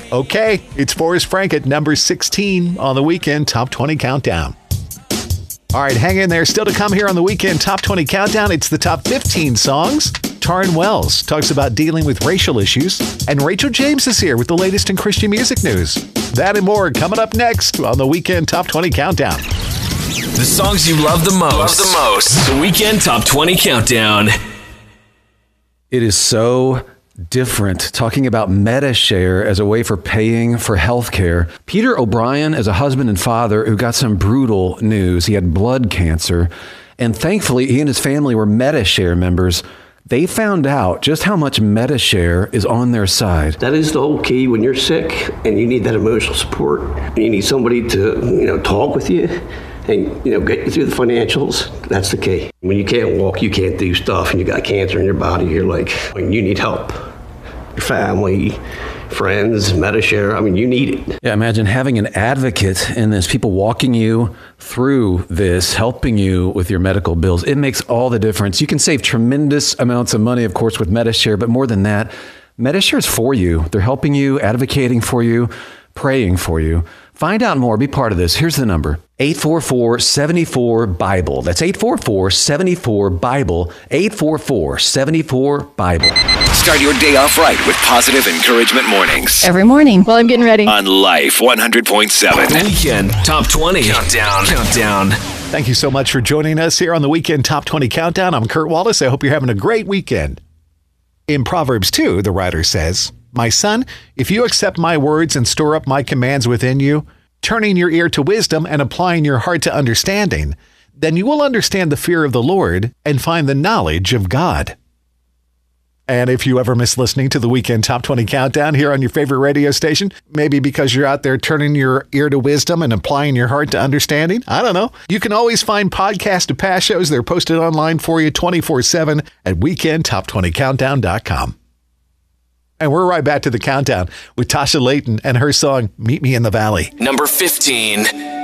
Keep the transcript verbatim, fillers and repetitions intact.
Okay, it's Forrest Frank at number sixteen on the Weekend Top twenty Countdown. All right, hang in there. Still to come here on the Weekend Top twenty Countdown, it's the top fifteen songs. Taryn Wells talks about dealing with racial issues. And Rachel James is here with the latest in Christian music news. That and more coming up next on the Weekend Top twenty Countdown. The songs you love the most. Love the most. The Weekend Top twenty Countdown. It is so different talking about MediShare as a way for paying for health care. Peter O'Brien is a husband and father who got some brutal news. He had blood cancer, and thankfully he and his family were MediShare members. They found out just how much MediShare is on their side. That is the whole key when you're sick and you need that emotional support. You need somebody to, you know, talk with you and, you know, get you through the financials. That's the key. When you can't walk, you can't do stuff, and you got cancer in your body, you're like, when you need help. Your family, friends, MediShare, I mean, you need it. Yeah, imagine having an advocate in this, people walking you through this, helping you with your medical bills. It makes all the difference. You can save tremendous amounts of money, of course, with MediShare, but more than that, MediShare is for you. They're helping you, advocating for you, praying for you. Find out more. Be part of this. Here's the number. eight four four, seven four, BIBLE. That's eight four four, seven four, BIBLE. eight four four, seven four, BIBLE. Start your day off right with Positive Encouragement Mornings. Every morning while I'm getting ready. On Life one hundred point seven. Weekend Top twenty Countdown. Countdown. Thank you so much for joining us here on the Weekend Top twenty Countdown. I'm Kurt Wallace. I hope you're having a great weekend. In Proverbs two, the writer says, "My son, if you accept my words and store up my commands within you, turning your ear to wisdom and applying your heart to understanding, then you will understand the fear of the Lord and find the knowledge of God." And if you ever miss listening to the Weekend Top twenty Countdown here on your favorite radio station, maybe because you're out there turning your ear to wisdom and applying your heart to understanding, I don't know. You can always find podcasts of past shows. They're posted online for you twenty-four seven at weekend top twenty countdown dot com. And we're right back to the countdown with Tasha Layton and her song, Meet Me in the Valley. Number fifteen.